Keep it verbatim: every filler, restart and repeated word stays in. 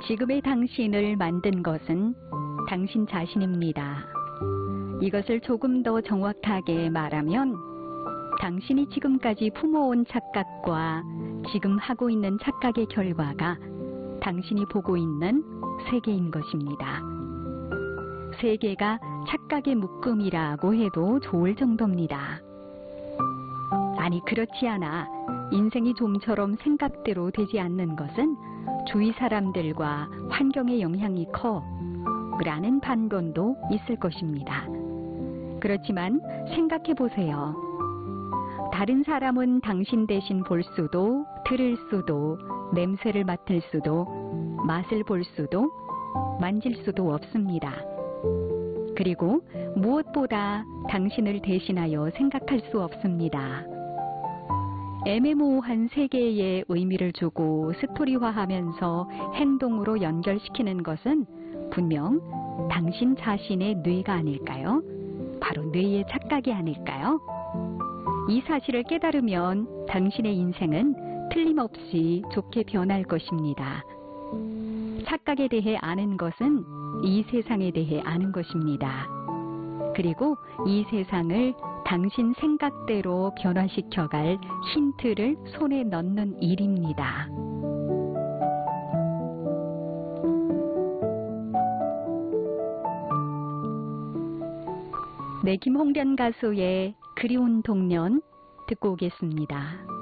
지금의 당신을 만든 것은 당신 자신입니다. 이것을 조금 더 정확하게 말하면 당신이 지금까지 품어온 착각과 지금 하고 있는 착각의 결과가 당신이 보고 있는 세계인 것입니다. 세계가 착각의 묶음이라고 해도 좋을 정도입니다. 아니, 그렇지 않아 인생이 좀처럼 생각대로 되지 않는 것은 주위 사람들과 환경의 영향이 커 라는 반론도 있을 것입니다. 그렇지만 생각해 보세요. 다른 사람은 당신 대신 볼 수도, 들을 수도, 냄새를 맡을 수도, 맛을 볼 수도, 만질 수도 없습니다. 그리고 무엇보다 당신을 대신하여 생각할 수 없습니다. 애매모호한 세계에 의미를 주고 스토리화하면서 행동으로 연결시키는 것은 분명 당신 자신의 뇌가 아닐까요? 바로 뇌의 착각이 아닐까요? 이 사실을 깨달으면 당신의 인생은 틀림없이 좋게 변할 것입니다. 착각에 대해 아는 것은 이 세상에 대해 아는 것입니다. 그리고 이 세상을 당신 생각대로 변화시켜갈 힌트를 손에 넣는 일입니다. 네, 김홍련 가수의 그리운 동년 듣고 오겠습니다.